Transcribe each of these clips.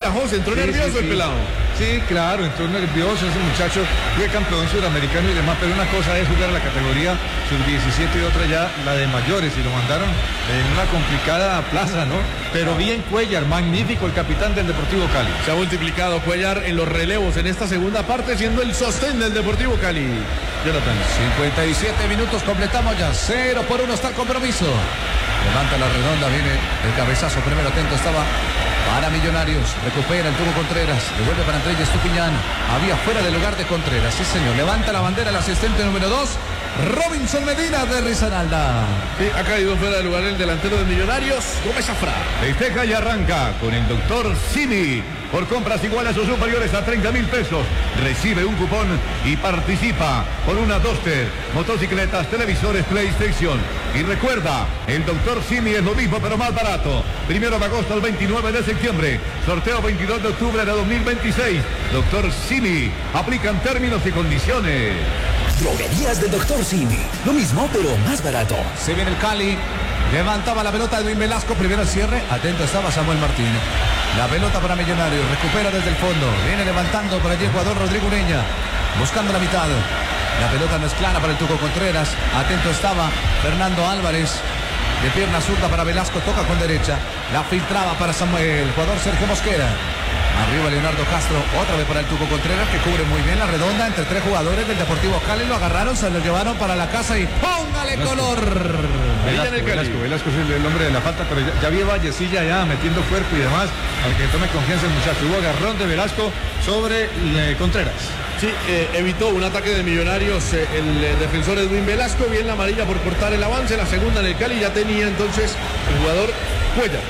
José, entró nervioso el pelado. Sí, claro, entró nervioso ese muchacho, fue campeón sudamericano y demás, pero una cosa es jugar a la categoría sub-17 y otra ya la de mayores, y lo mandaron en una complicada plaza, ¿no? Pero bien Cuellar, magnífico el capitán del Deportivo Cali. Se ha multiplicado Cuellar en los relevos en esta segunda parte, siendo el sostén del Deportivo Cali. Jonathan. 57 minutos, completamos ya. 0-1 está el compromiso. Levanta la redonda, viene el cabezazo. Primero atento estaba para Millonarios. Recupera el Tuco Contreras. Devuelve para Andrés Estupiñán. Había fuera del lugar de Contreras. Sí, señor. Levanta la bandera el asistente número 2. Robinson Medina de Risaralda. Sí, ha caído fuera de lugar el delantero de Millonarios, Gómez Zafra. Festeja y arranca con el doctor Simi. Por compras iguales o superiores a 30.000 pesos, recibe un cupón y participa por una Duster, motocicletas, televisores, PlayStation. Y recuerda, el doctor Simi es lo mismo pero más barato. 1 de agosto al 29 de septiembre. Sorteo 22 de octubre de 2026. Doctor Simi. Aplican términos y condiciones. Droguerías del Dr. Simi. Lo mismo, pero más barato. Se viene el Cali. Levantaba la pelota Edwin Velasco. Primero el cierre. Atento estaba Samuel Martínez. La pelota para Millonarios. Recupera desde el fondo. Viene levantando por allí el jugador Rodrigo Ureña. Buscando la mitad. La pelota no es clara para el Tuco Contreras. Atento estaba Fernando Álvarez. De pierna zurda para Velasco. Toca con derecha. La filtraba para Samuel. El jugador Sergio Mosquera. Arriba Leonardo Castro, otra vez para el Tuco Contreras, que cubre muy bien la redonda entre tres jugadores del Deportivo Cali. Lo agarraron, se lo llevaron para la casa y ¡póngale color! Velasco es el hombre de la falta, pero ya vi Vallecilla ya metiendo cuerpo y demás, al que tome confianza el muchacho. Hubo agarrón de Velasco sobre Contreras. Sí, evitó un ataque de Millonarios el defensor Edwin Velasco, bien la amarilla por cortar el avance, la segunda en el Cali ya tenía entonces el jugador Cuellar.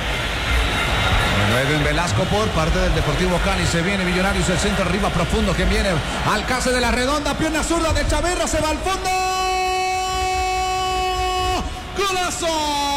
Edwin Velasco por parte del Deportivo Cali. Se viene Millonarios, el centro arriba profundo que viene al case de la redonda. Pierna zurda de Chaverra, se va al fondo. ¡Golazo!